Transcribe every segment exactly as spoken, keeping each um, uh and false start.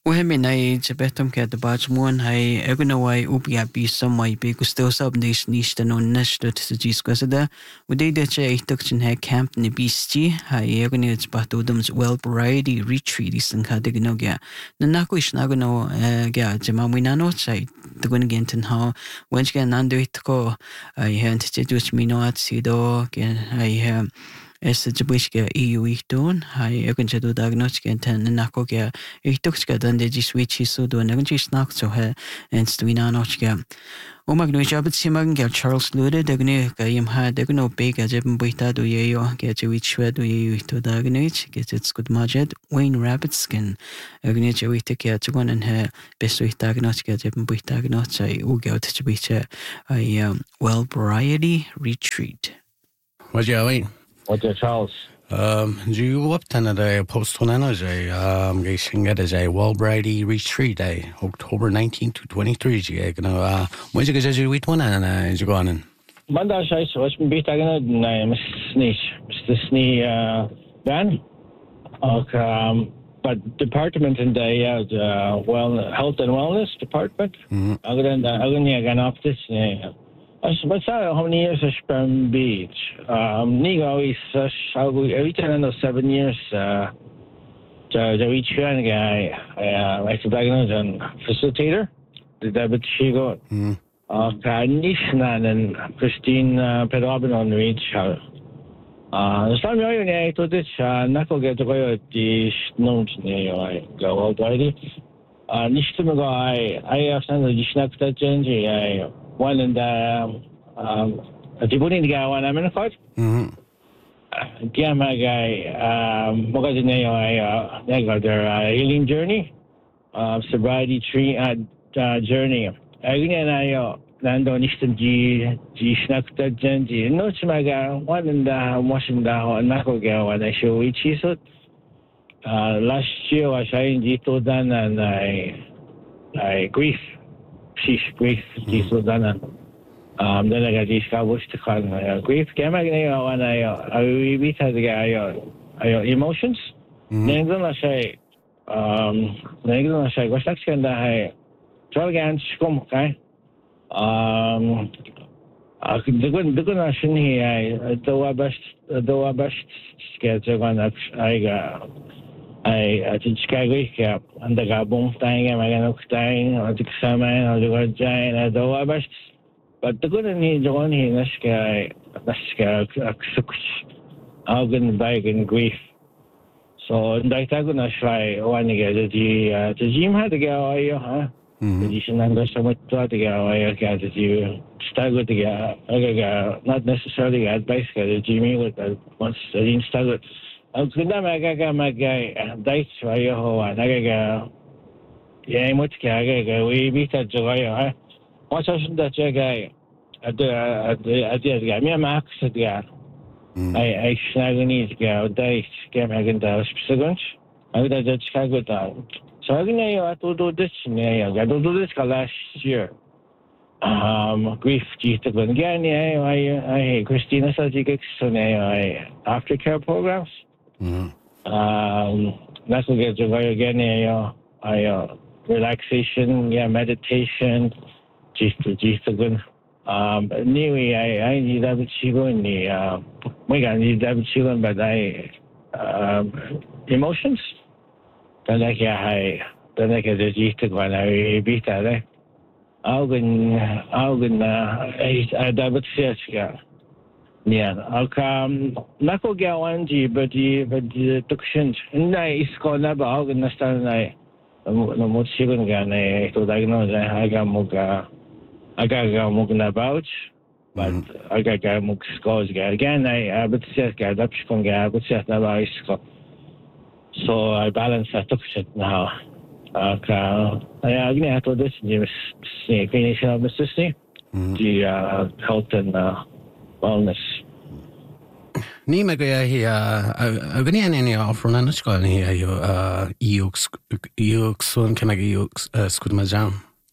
وهم ناي جبتهم كده باجمون هاي أغنى واي أوبيا بي سماي بي كستو ساب نيش نيش تنو نشتو تسجيس كسدا ودي ده شيء يتكشن هاي كامب نبيستي هاي أغنى جبتو دمز well variety retreat يسنكا دقنو جا نناكو إشناغنو جا جمامينانو شاي تقول جنتن ها وانش جا ناندو يتكو هاي هان تجدوش مينوات سيدو جا هاي es jabishka E U ihtun hai egun jadu diagnostic enten nakoga ihtukska dande jiswichi sudo nagun jisnak so ha en stuina nochga omagno jabat simag gel Charles Lude dagni gayim ha dagno bega jabn buita do yeyo ge jawich shwed do yeyo ihtu dagnich get its good majed Wayne Rabbitskin agni jawita ke chugon en ha besu diagnostic jabn buita diagnostic u ge tchibicha ai well variety retreat What's your Wayne? What's your Charles? Um, do you up to the post on energy? Um, guessing it is a well variety retreat day, October nineteenth to twenty-three. You know, uh, when's it going to be one and uh, is going on? Manda scheiß, was bin ich da genau? Nein, ist nicht. Ist das nie äh dann? Okay, um, but department in the yeah, the well health and wellness department. Mhm. Other than that, other than yeah, auf das ne. But how many years is Spam Beach? Um, Nigo is every ten or seven years. Uh, the the each one guy, uh, like the diagnosis facilitator, the David Shigo, uh, Nishnan and Christine Pedobin on reach. Uh, some of you to this, Nako get away the notes near go already. Uh, Nishtumago, I I have sent the Dishnakta change. I one in the um Djibouti guy one I'm in a fight. Mhm. Gamma guy um Mogadine I they got their healing journey, uh sobriety tree uh, uh journey. Again I Nando Nishtan G G Snakta Genji. No Chimaga one in the washing down Nako girl when I show each so uh last year I signed Jito Dan and I I grief. She's grief, she's so done. Um, then I got these cowboys to call grief. Came again, and I, I read the guy, I emotions. Then I say, um, then I say, what's that? Can I try again? Come, okay. Um, I could the good, the good nation here. I do our best, do our best. Get to one that I got. I I did Chicago cap and the Gabon thing and I got thing or the Saman or the Giant I do our best. But the good need the one here this guy this guy organ bag and grief. So I thought gonna try one again the the gym had to go here, huh? The should not so much to go I got you stagger to go I got not necessarily advice the Jimmy with the once I didn't stagger. Ang ganda magaga magay dice wayo ho nagaga yeah mo tika ga we bita joyo ha mo sa sunda jaga ad ad ad ga mi max ga ai ai snagani ga dice ga maganda specific ang da ja Chicago ta so agina yo ato do this ne yo ga do this last year um grief jita gun ga ni ai ai Christina sa jiga so ne ai aftercare programs. Mhm. Um, that's what gets away again. I, I, uh, relaxation, yeah, meditation, just, just good. Um, anyway, I, I need that chigo in the, uh, we got need that chigo, but I, um, emotions. Then I get high, then I get the just when I beat that. Augen, Augen, uh, I, I double search, yeah. Yeah, okay. Nako gawan ji, but the but the tukshin. Nai isko na ba ako na star na no mo sigon ga na ito diagnose aga mo ga aga ga mo na about, but aga ga mo scores ga again. I but siya ga dapat kong ga but siya na ba isko. So I balance that tukshin now. Okay. I agni ato this ni ni clinician of the system, the health and uh, wellness. Ní me go hi a gní any offer na scoil ní a íoch son ce me scud ma jam.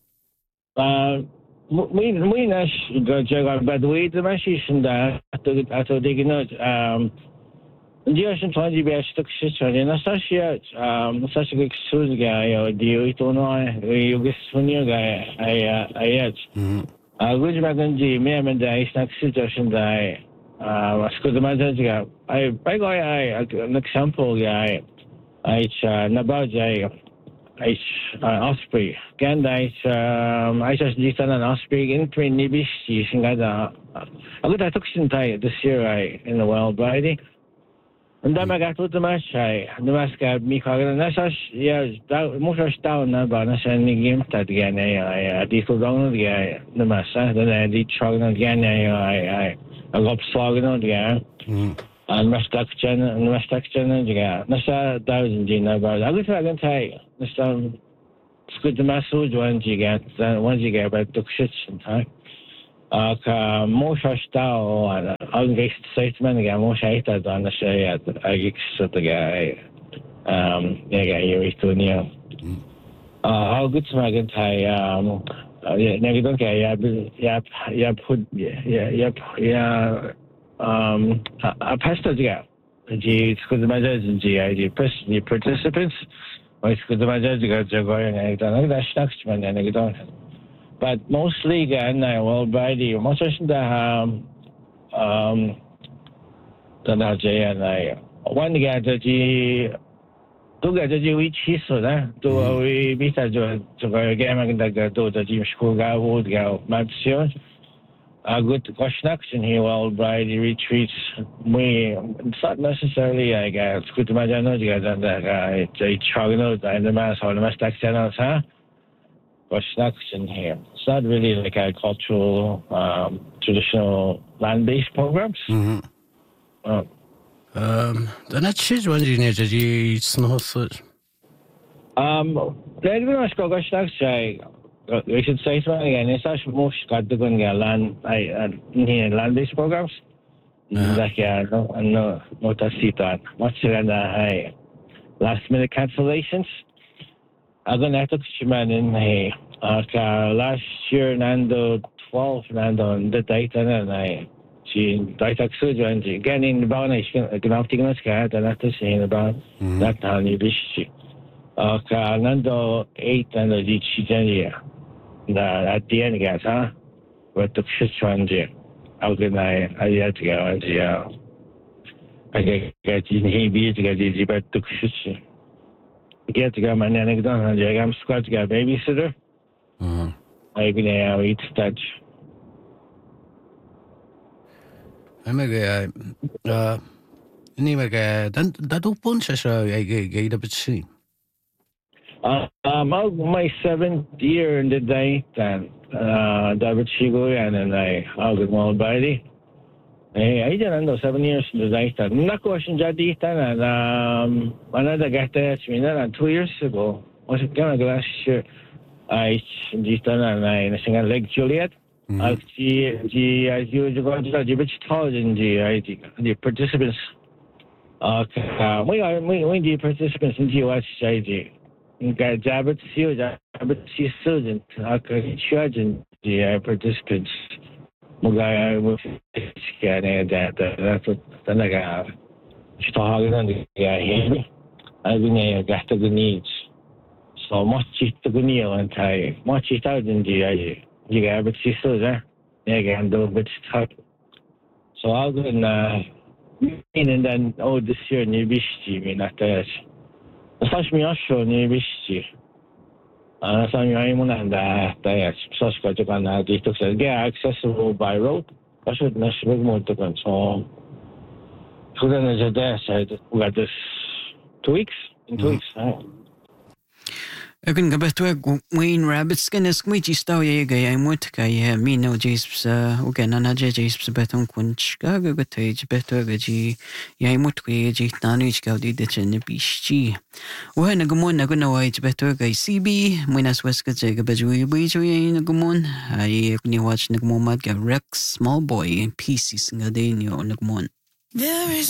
Mí muoines, go deag ar bedwaid a me sin da ato dig nó Dios and twenty best took shit on in a such um such a good soon guy or do you don't know you get funny guy I I yet. I wish back on G me and I snack situation die uh was good the I by guy I an example guy I nabaw jay I osprey can I um I just did an osprey in train nibish singa I got I took some time this year I in the wild riding. And then I got to the match. I the match got me caught. And that's yeah, most of down now, but I'm sending game that again. I did go down again. The match. Then I did try again. I I I got slogging on again. And my stuck channel and my stuck channel again. That's a thousand Gina. But I was going to say, this time, it's good to match with one you get. Then once you get about took shit sometime. Uh, most of style, I'm going to say to many most I thought on the say at I get the guy. Um, yeah, you to near. Uh, how good to my guy. Um, yeah, never don't care. Yeah, yeah, yeah, put, yeah, yeah, yeah. Um, I passed the guy. It's good to my judge and G I D participants. Or it's good to my judge got to go and I don't know that's next one and I don't. But mostly again, I will buy the most of the um um the Najee and I one guy that the two guys that we cheese so that to we beat that to to go game and that go to the gym school guy would go match a good question action here will buy the retreats we it's not necessarily I guess good to my general you guys and that guy it's chugging and the mass or the mass tax channels huh action here. It's not really like a cultural, um, traditional land-based programs. Mm-hmm. Uh, um, the next is one you need to use no such. Um, the next question we should say something again. It's actually most got to go and get land, I, uh, land-based programs. Like, yeah, no, no, no, that's it. Much than I last-minute cancellations. I'm going to have to man in hey, uh, last year, Nando twelve, Nando, and the data, and I, she, data surgery, and again in the bound, I can have taken a scat, and after saying about that, how you wish. Uh, Nando eight, and the G at the end, guys, huh? But the shit one, how can I, I had to go, and yeah, I get in here, to get easy, but took shit. Get to go my anecdote and I'm squad to get a babysitter. I'm going to eat touch. I'm a guy. Uh, anyway, then that open show I get a bit see. Uh, my seventh year in the day, then, uh, David Shigo and I, I'll get more body. Hey, I didn't know seven years in the day. Not question Jadi and um another guy that me and two years ago. Was it kind of last year? I did and I sing Lake Juliet. I see the I use go to the beach thousand the participants. Uh, we are we we the participants in G Y C. In Jabbat Seal Jabbat Sea Surgeon. I could charge the participants. Mugaya was scanning that that's what the nigga started on the guy. I've been got the needs. So much to go near and tie much it out in the you got but she says there. Again, do but start. So I'll go and uh and then oh this year new bishti me not that. The first me also new bishti. Uh, so I'm on that. That's such a good one. I did to get accessible by road. I should not speak more to control. So then, as a day, I said, we got this two weeks. In two weeks. Jag kan berätta Wayne Rabbits kan jag smita i stad jag är emot kaj mina James och kan ana James beton kunch jag got jag better gaji jag emot kaj jag tanu ich gaudi de chen bishi och han gumon na guna wai better kaj C B minas weska jag baju baju jag gumon ai kuni watch na gumon mat ga Rex Small Boy pieces ngadinyo na gumon. There is